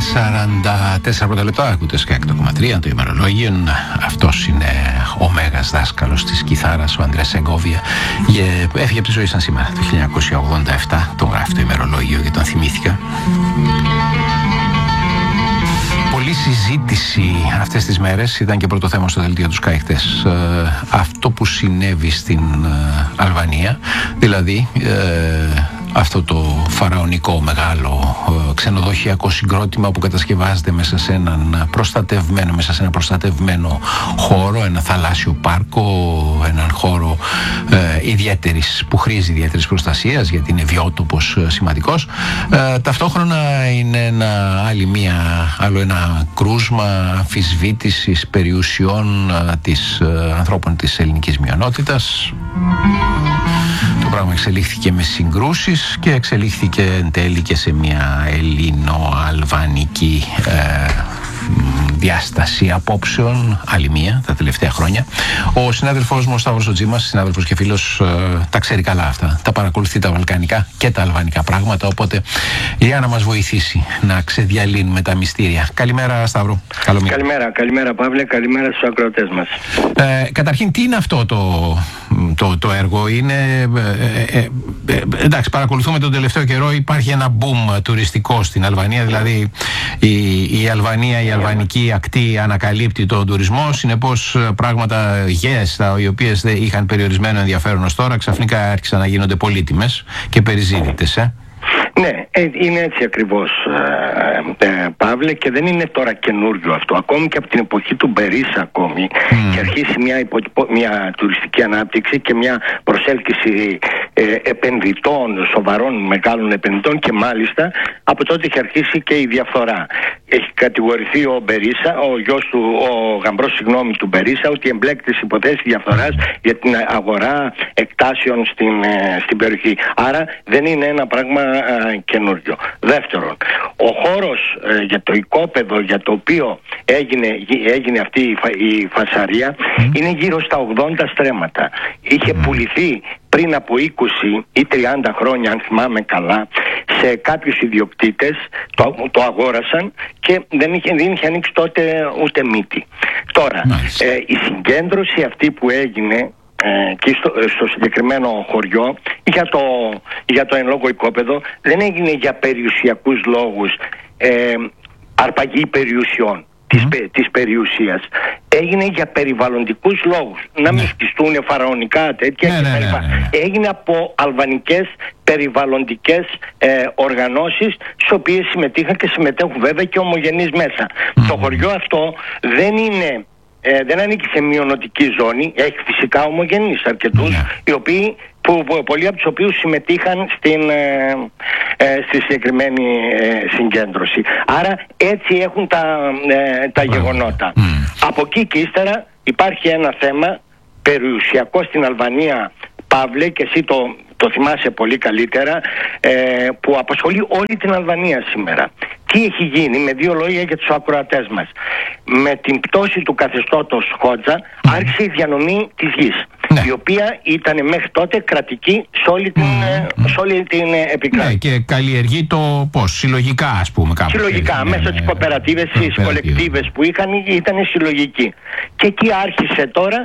44 πρώτα λεπτά, ακούτε Sky 8,3 το ημερολόγιο. Αυτός είναι ο μέγας δάσκαλος της κιθάρας, ο Ανδρέας Σεγκόβια. Έφυγε από τη ζωή σαν σήμερα, το 1987. Το γράφει το ημερολόγιο και τον θυμήθηκα. Πολλή συζήτηση αυτές τις μέρες, ήταν και πρώτο θέμα στο δελτίο του Sky χτες, αυτό που συνέβη στην Αλβανία, δηλαδή αυτό το φαραωνικό μεγάλο ξενοδοχειακό συγκρότημα που κατασκευάζεται μέσα σε ένα προστατευμένο χώρο, ένα θαλάσσιο πάρκο, έναν χώρο που χρήζει ιδιαίτερης προστασίας γιατί είναι βιότοπος σημαντικός. Ταυτόχρονα είναι άλλο ένα κρούσμα αμφισβήτησης περιουσιών ανθρώπων της ελληνικής μειονότητας. Το πράγμα εξελίχθηκε με συγκρούσεις και εξελίχθηκε εν τέλει και σε μια ελληνο-αλβανική διάσταση απόψεων, άλλη μία, τα τελευταία χρόνια. Ο συνάδελφός μου, ο Σταύρος ο Τζίμας, συνάδελφος και φίλος, τα ξέρει καλά αυτά. Τα παρακολουθεί τα βαλκανικά και τα αλβανικά πράγματα, οπότε για να μας βοηθήσει να ξεδιαλύνουμε τα μυστήρια. Καλημέρα, Σταύρο. Καλημέρα Παύλε, καλημέρα στους ακροατές μας. Καταρχήν, τι είναι αυτό το έργο? Είναι, εντάξει, παρακολουθούμε τον τελευταίο καιρό, υπάρχει ένα boom τουριστικό στην Αλβανία, δηλαδή η αλβανική ακτή ανακαλύπτει τον τουρισμό, συνεπώς πράγματα γέες, οι οποίες είχαν περιορισμένο ενδιαφέρον ως τώρα, ξαφνικά άρχισαν να γίνονται πολύτιμες και περιζήτητες. Ναι, είναι έτσι ακριβώς, Παύλε, και δεν είναι τώρα καινούργιο αυτό. Ακόμη και από την εποχή του Μπερίσα ακόμη και αρχίσει μια τουριστική ανάπτυξη και μια προσέλκυση επενδυτών, σοβαρών μεγάλων επενδυτών, και μάλιστα από τότε έχει αρχίσει και η διαφθορά. Έχει κατηγορηθεί ο Μπερίσα, ο γαμπρός του Μπερίσα, ότι εμπλέκεται σε υποθέσεις διαφθοράς για την αγορά εκτάσεων στην περιοχή. Άρα δεν είναι ένα πράγμα καινούριο. Δεύτερον, ο χώρος για το οικόπεδο για το οποίο έγινε αυτή η φασαρία είναι γύρω στα 80 στρέμματα. Είχε πουληθεί πριν από 20 ή 30 χρόνια, αν θυμάμαι καλά, σε κάποιους ιδιοκτήτες, το αγόρασαν και δεν είχε ανοίξει τότε ούτε μύτη. Τώρα, η συγκέντρωση αυτή που έγινε και στο συγκεκριμένο χωριό για το εν λόγω οικόπεδο δεν έγινε για περιουσιακούς λόγους, αρπαγή περιουσιών της περιουσίας. Έγινε για περιβαλλοντικούς λόγους, να μην χτιστούν φαραωνικά τέτοια κτλ. Έγινε από αλβανικές περιβαλλοντικές οργανώσεις, στις οποίες συμμετείχαν και συμμετέχουν βέβαια και ομογενείς μέσα. Το χωριό αυτό δεν ανήκει σε μειονοτική ζώνη, έχει φυσικά ομογενείς αρκετούς, πολλοί από τους οποίους συμμετείχαν στη συγκεκριμένη συγκέντρωση. Άρα έτσι έχουν τα γεγονότα. Από εκεί και ύστερα υπάρχει ένα θέμα περιουσιακό στην Αλβανία, Παύλε, και εσύ το θυμάσαι πολύ καλύτερα, που απασχολεί όλη την Αλβανία σήμερα. Τι έχει γίνει, με δύο λόγια για τους ακροατές μας? Με την πτώση του καθεστώτος Χότζα άρχισε η διανομή της γης, η οποία ήταν μέχρι τότε κρατική σε όλη την επικράτεια. Ναι, και καλλιεργεί συλλογικά, ας πούμε, κάπου. Συλλογικά, μέσα στις κοοπερατίβες, στις κολεκτίβες που ήταν συλλογικοί. Και εκεί άρχισε τώρα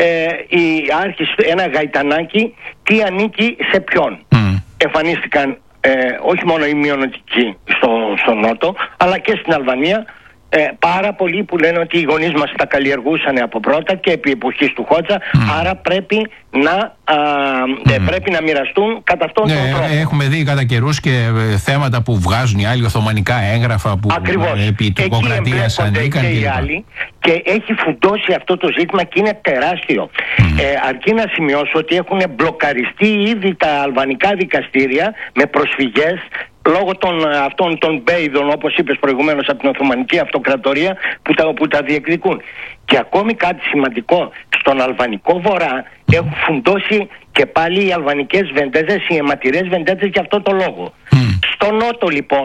ένα γαϊτανάκι, τι ανήκει σε ποιον. Εμφανίστηκαν όχι μόνο οι μειονοτικοί στο νότο, αλλά και στην Αλβανία πάρα πολλοί που λένε ότι οι γονείς μας τα καλλιεργούσαν από πρώτα και επί εποχής του Χότζα, άρα πρέπει να μοιραστούν κατά αυτόν τον τρόπο. Έχουμε δει κατά καιρούς και θέματα που βγάζουν οι άλλοι, οθωμανικά έγγραφα που επί τουρκοκρατίας ανήκαν και έχει φουντώσει αυτό το ζήτημα και είναι τεράστιο. Αρκεί να σημειώσω ότι έχουν μπλοκαριστεί ήδη τα αλβανικά δικαστήρια με προσφυγές λόγω αυτών των μπέιδων, όπως είπες προηγουμένως, από την Οθωμανική Αυτοκρατορία που τα διεκδικούν. Και ακόμη κάτι σημαντικό, στον αλβανικό βορρά έχουν φουντώσει και πάλι οι αλβανικές βεντέζες, οι αιματηρές βεντέζες, για αυτό το λόγο. Στο νότο λοιπόν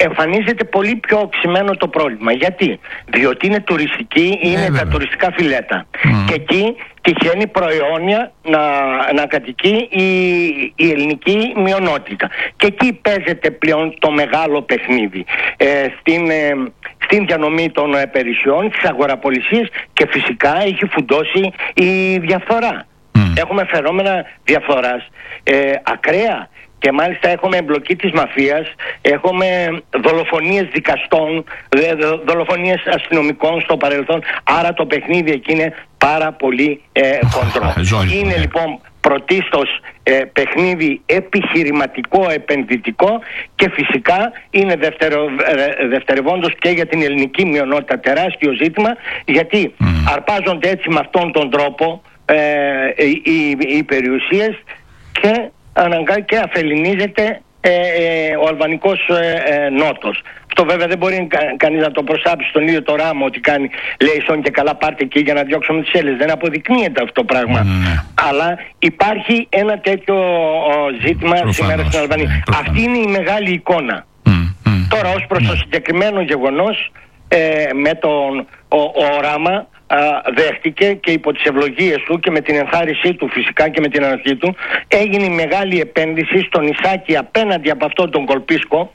εμφανίζεται πολύ πιο οξυμένο το πρόβλημα. Γιατί? Διότι είναι τουριστική, είναι τα τουριστικά φιλέτα. Και εκεί τυχαίνει προαιώνια να κατοικεί η ελληνική μειονότητα. Και εκεί παίζεται πλέον το μεγάλο παιχνίδι. Στην διανομή των υπηρεσιών, στις αγοραπολισίες, και φυσικά έχει φουντώσει η διαφθορά. Έχουμε φαινόμενα διαφθοράς ακραία. Και μάλιστα έχουμε εμπλοκή της μαφίας, έχουμε δολοφονίες δικαστών, δολοφονίες αστυνομικών στο παρελθόν. Άρα το παιχνίδι εκεί είναι πάρα πολύ χοντρό. Είναι λοιπόν πρωτίστως παιχνίδι επιχειρηματικό, επενδυτικό, και φυσικά είναι δευτερευόντως και για την ελληνική μειονότητα τεράστιο ζήτημα, γιατί αρπάζονται έτσι με αυτόν τον τρόπο οι περιουσίες και αφεληνίζεται ο αλβανικός νότος. Αυτό βέβαια δεν μπορεί κανείς να το προσάψει στον ίδιο το Ράμα, ότι κάνει, λέει σόν και καλά πάρτε εκεί για να διώξουμε τις Έλληνες. Δεν αποδεικνύεται αυτό το πράγμα. Αλλά υπάρχει ένα τέτοιο ζήτημα σήμερα στην Αλβανία. Αυτή είναι η μεγάλη εικόνα. Τώρα ως προς το συγκεκριμένο γεγονός, με τον ο Ράμα δέχτηκε, και υπό τις ευλογίες του και με την ενθάρρυνσή του φυσικά και με την ανοχή του, έγινε μεγάλη επένδυση στο νησάκι απέναντι από αυτόν τον Κολπίσκο,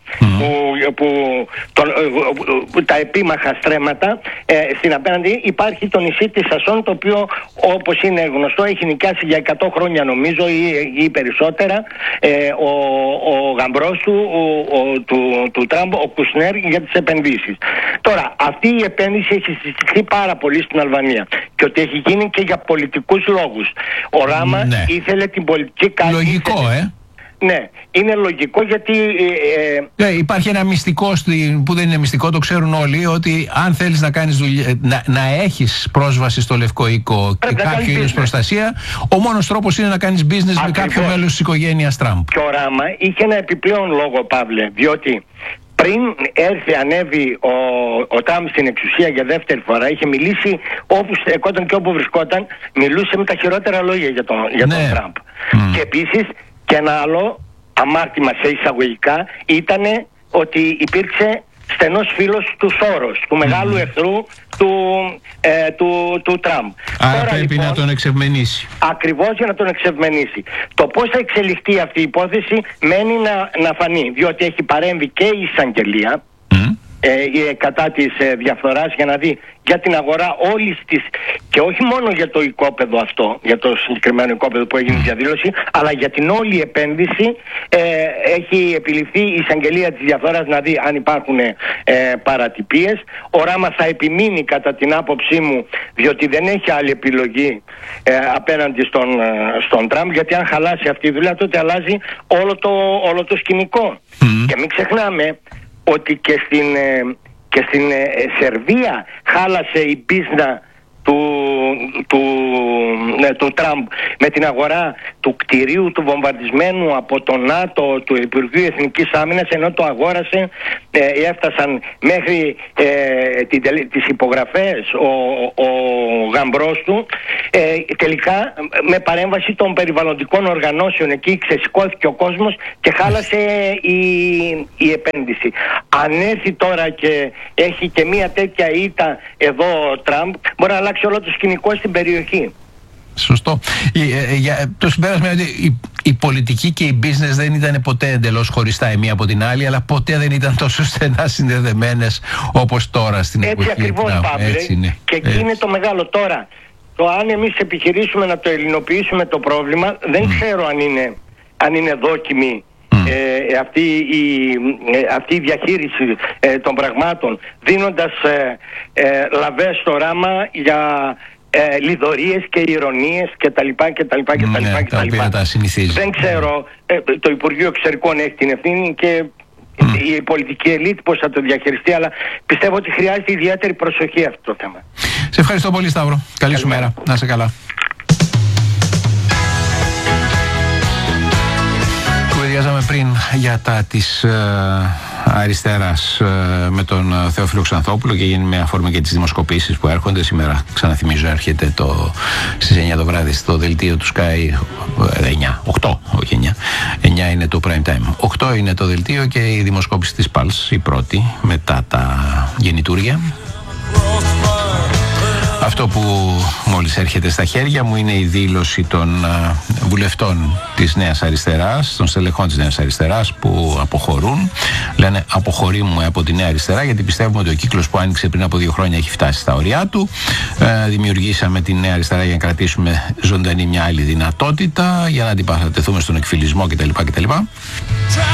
τα επίμαχα στρέμματα. Στην απέναντι υπάρχει το νησί της Σασόν, το οποίο, όπως είναι γνωστό, έχει νοικιάσει για 100 χρόνια νομίζω ή περισσότερα ο γαμπρός του Τραμπ, ο Κουσνέρ, για τις επενδύσεις. Τώρα, αυτή η επένδυση έχει συζητηθεί πάρα πολύ στην Αλβανία, και ότι έχει γίνει και για πολιτικούς λόγους. Ο Ράμα ήθελε την πολιτική κάλυψη. Λογικό, Ναι, είναι λογικό, γιατί υπάρχει ένα μυστικό που δεν είναι μυστικό, το ξέρουν όλοι, ότι αν θέλεις να κάνεις να έχεις πρόσβαση στο Λευκό Οίκο και κάποιο είδους προστασία, ο μόνος τρόπος είναι να κάνεις business με κάποιο μέλος της οικογένειας Τραμπ. Και ο Ράμα είχε ένα επιπλέον λόγο, Παύλε, διότι πριν ανέβει ο Τραμπ στην εξουσία για δεύτερη φορά, είχε μιλήσει όπου στεκόταν και όπου βρισκόταν, μιλούσε με τα χειρότερα λόγια για τον Τραμπ. Και επίσης, και ένα άλλο αμάρτημα σε εισαγωγικά ήταν ότι υπήρξε στενός φίλος του Σόρος, του μεγάλου εχθρού του Τραμπ. Άρα τώρα, πρέπει λοιπόν να τον εξευμενήσει. Ακριβώς, για να τον εξευμενήσει. Το πώς θα εξελιχθεί αυτή η υπόθεση μένει να φανεί, διότι έχει παρέμβει και η εισαγγελία κατά της διαφθοράς, για να δει για την αγορά όλης της, και όχι μόνο για το οικόπεδο αυτό, για το συγκεκριμένο οικόπεδο που έγινε διαδήλωση, αλλά για την όλη επένδυση. Έχει επιληφθεί η εισαγγελία της διαφθοράς να δει αν υπάρχουν παρατυπίες. Ο Ράμα θα επιμείνει, κατά την άποψή μου, διότι δεν έχει άλλη επιλογή απέναντι στον Τραμπ, γιατί αν χαλάσει αυτή η δουλειά, τότε αλλάζει όλο το σκηνικό. Και μην ξεχνάμε ότι και στην Σερβία χάλασε η πίσνα του Τραμπ με την αγορά του κτηρίου του βομβαρδισμένου από το ΝΑΤΟ του Υπουργείου Εθνικής Άμυνας, ενώ το αγόρασε, έφτασαν μέχρι τις υπογραφές ο γαμπρός του. Τελικά με παρέμβαση των περιβαλλοντικών οργανώσεων εκεί ξεσηκώθηκε ο κόσμος και χάλασε η επένδυση. Αν έρθει τώρα και έχει και μια τέτοια ήττα εδώ ο Τραμπ, μπορεί να αλλάξει όλο το σκηνικό στην περιοχή. Σωστό. Το συμπέρασμα είναι ότι η πολιτική και η business δεν ήταν ποτέ εντελώς χωριστά η μία από την άλλη, αλλά ποτέ δεν ήταν τόσο στενά συνδεδεμένες όπως τώρα στην εποχή. Έτσι ακριβώς, Παύλε. Και εκεί είναι το μεγάλο τώρα. Το αν εμείς επιχειρήσουμε να το ελληνοποιήσουμε το πρόβλημα, δεν ξέρω αν είναι δόκιμη αυτή η διαχείριση των πραγμάτων, δίνοντας λαβές στο Ράμα για λιδωρίες και ηρωνίες κτλ. Τα οποία τα συνηθίζει. Δεν ξέρω, το Υπουργείο Εξωτερικών έχει την ευθύνη και η πολιτική ελίτ πώς θα το διαχειριστεί, αλλά πιστεύω ότι χρειάζεται ιδιαίτερη προσοχή αυτό το θέμα. Σε ευχαριστώ πολύ, Σταύρο. Καλή σου μέρα. Να είσαι καλά. Κουβεντιάζαμε πριν για τα της αριστεράς με τον Θεόφιλο Ξανθόπουλο και γίνει με αφορμή και τις δημοσκοπήσεις που έρχονται σήμερα. Ξαναθυμίζω, έρχεται στις 9 το βράδυ στο δελτίο του Sky. 8, όχι 9 είναι το prime time. 8 είναι το δελτίο και η δημοσκόπηση της Pulse, η πρώτη μετά τα γεννητούρια. Αυτό που μόλις έρχεται στα χέρια μου είναι η δήλωση των βουλευτών της Νέας Αριστεράς, των στελεχών της Νέας Αριστεράς που αποχωρούν. Λένε αποχωρούμε από τη Νέα Αριστερά γιατί πιστεύουμε ότι ο κύκλος που άνοιξε πριν από 2 χρόνια έχει φτάσει στα ωριά του. Δημιουργήσαμε τη Νέα Αριστερά για να κρατήσουμε ζωντανή μια άλλη δυνατότητα, για να αντιπαρατεθούμε στον εκφυλισμό κτλ.